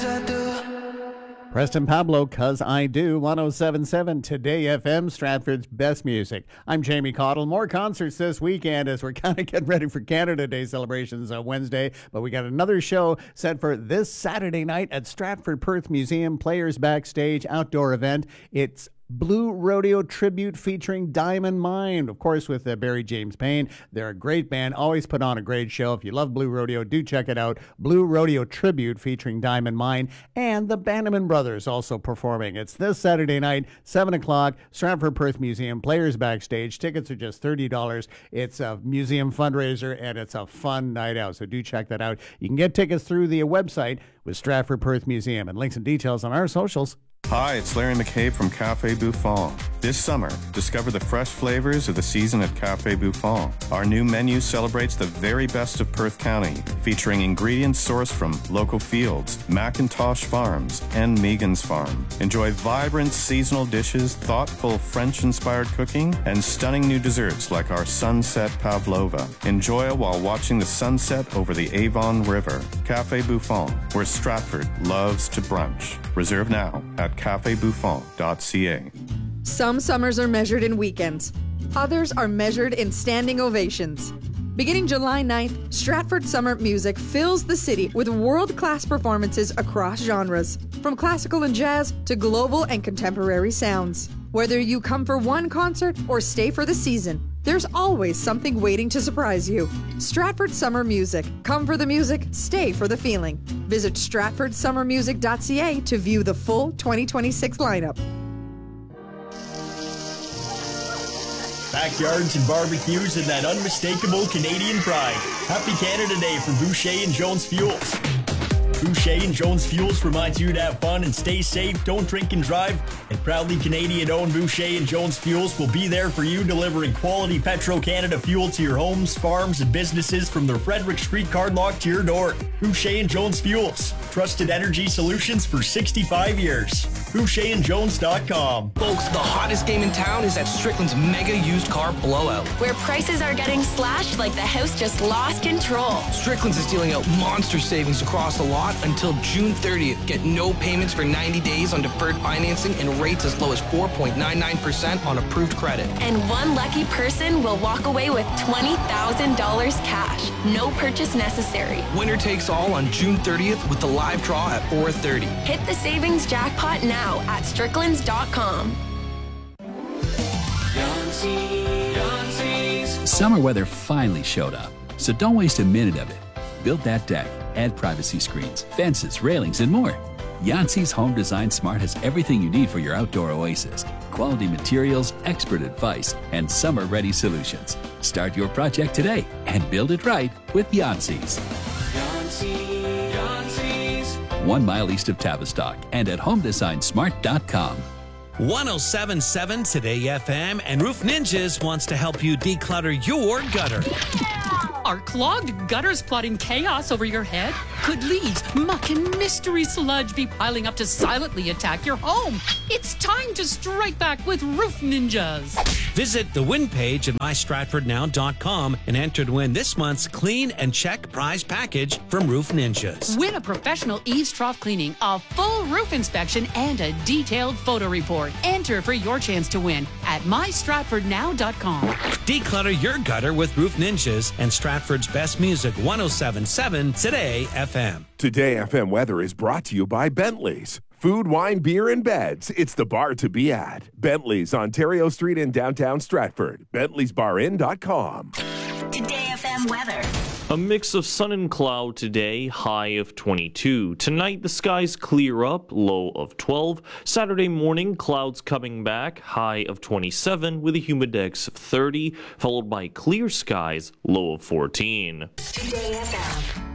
I do. Preston Pablo, 'Cause I Do, 107.7 Today FM, Stratford's best music. I'm Jamie Cottle. More concerts this weekend as we're kind of getting ready for Canada Day celebrations on Wednesday. But we got another show set for this Saturday night at Stratford Perth Museum, Players Backstage outdoor event. It's Blue Rodeo Tribute featuring Diamond Mine, of course, with Barry James Payne. They're a great band, always put on a great show. If you love Blue Rodeo, do check it out. Blue Rodeo Tribute featuring Diamond Mine, and the Bannerman Brothers also performing. It's this Saturday night, 7 o'clock, Stratford Perth Museum, Players Backstage. Tickets are just $30. It's a museum fundraiser, and it's a fun night out, so do check that out. You can get tickets through the website with Stratford Perth Museum, and links and details on our socials. Hi, it's Larry McCabe from Café Buffon. This summer, discover the fresh flavors of the season at Café Buffon. Our new menu celebrates the very best of Perth County, featuring ingredients sourced from local fields, Macintosh Farms, and Megan's Farm. Enjoy vibrant seasonal dishes, thoughtful French-inspired cooking, and stunning new desserts like our Sunset Pavlova. Enjoy it while watching the sunset over the Avon River. Café Buffon, where Stratford loves to brunch. Reserve now at cafebuffon.ca. Some summers are measured in weekends. Others are measured in standing ovations. Beginning July 9th, Stratford Summer Music fills the city with world-class performances across genres, from classical and jazz to global and contemporary sounds. Whether you come for one concert or stay for the season, there's always something waiting to surprise you. Stratford Summer Music. Come for the music, stay for the feeling. Visit stratfordsummermusic.ca to view the full 2026 lineup. Backyards and barbecues and that unmistakable Canadian pride. Happy Canada Day from Boucher and Jones Fuels. Boucher and Jones Fuels reminds you to have fun and stay safe, don't drink and drive, and proudly Canadian-owned Boucher and Jones Fuels will be there for you, delivering quality Petro-Canada fuel to your homes, farms, and businesses from their Frederick Street card lock to your door. Boucher and Jones Fuels, trusted energy solutions for 65 years. BoucherandJones.com. Folks, the hottest game in town is at Strickland's Mega Used Car Blowout, where prices are getting slashed like the house just lost control. Strickland's is dealing out monster savings across the lot until June 30th. Get no payments for 90 days on deferred financing and rates as low as 4.99% on approved credit. And one lucky person will walk away with $20,000 cash. No purchase necessary. Winner takes all on June 30th with the live draw at 4:30. Hit the savings jackpot now at stricklands.com. Summer weather finally showed up, so don't waste a minute of it. Build that deck, add privacy screens, fences, railings, and more. Yancey's Home Design Smart has everything you need for your outdoor oasis. Quality materials, expert advice, and summer-ready solutions. Start your project today and build it right with Yancey's. 1 mile east of Tavistock and at homedesignsmart.com. 107.7 Today FM and Roof Ninjas wants to help you declutter your gutter. Are clogged gutters plotting chaos over your head? Could leaves, muck, and mystery sludge be piling up to silently attack your home? It's time to strike back with Roof Ninjas. Visit the win page at mystratfordnow.com and enter to win this month's Clean and Check prize package from Roof Ninjas. Win a professional eaves trough cleaning, a full roof inspection, and a detailed photo report. Enter for your chance to win at mystratfordnow.com. Declutter your gutter with Roof Ninjas and Stratford's best music, 107.7 Today FM. Today FM weather is brought to you by Bentley's. Food, wine, beer, and beds. It's the bar to be at. Bentley's, Ontario Street in downtown Stratford. Bentley'sBarIn.com. Today FM weather. A mix of sun and cloud today, high of 22. Tonight, the skies clear up, low of 12. Saturday morning, clouds coming back, high of 27 with a humidex of 30, followed by clear skies, low of 14. Today FM.